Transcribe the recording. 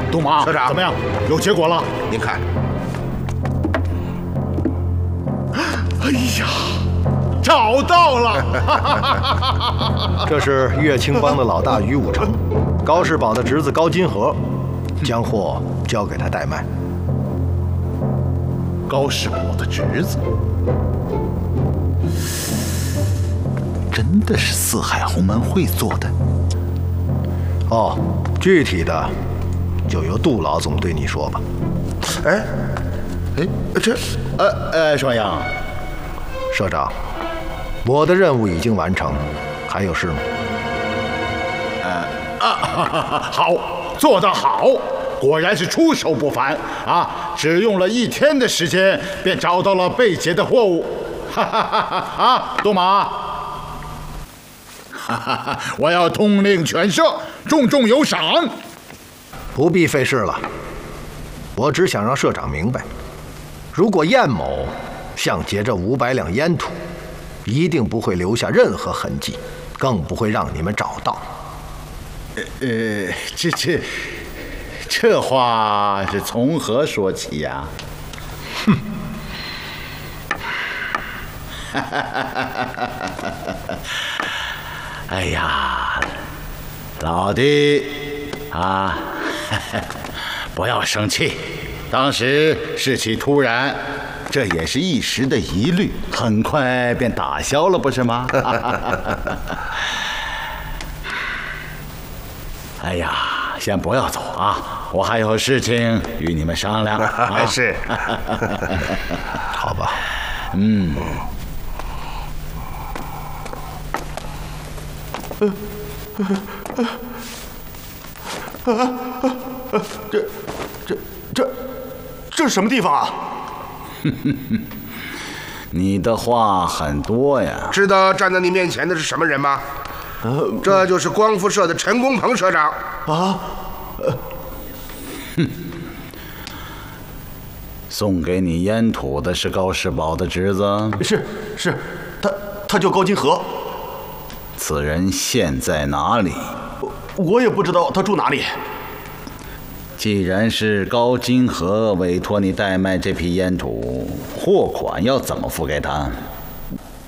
杜马， 社长怎么样？有结果了？ 您看， 哎呀，找到了！ 这是乐清帮的老大于武成，高世宝的侄子高金河，将货交给他代卖。 高世宝的侄子，真的是四海鸿门会做的？ 哦，具体的就由杜老总对你说吧。 哎，这， 双阳， 社长，我的任务已经完成，还有事吗？ 好，做得好，果然是出手不凡啊！只用了1天的时间，便找到了被劫的货物。啊，杜马，我要统领全社，重重有赏。 不必费事了，我只想让社长明白，如果燕某想劫这500两烟土，一定不会留下任何痕迹，更不会让你们找到。 这话是从何说起呀？哼！哎呀，老弟啊，不要生气，当时事起突然，这也是一时的疑虑，很快便打消了，不是吗？哎呀，先不要走啊，我还有事情与你们商量。啊、 是， 好吧。 这是什么地方啊？ 你的话很多呀。 知道站在你面前的是什么人吗？这就是光复社的陈公鹏社长。 啊， 送给你烟土的是高世宝的侄子。 是，他叫高金河。 此人现在哪里？ 我也不知道他住哪里。 既然是高金河委托你代卖这批烟土，货款要怎么付给他？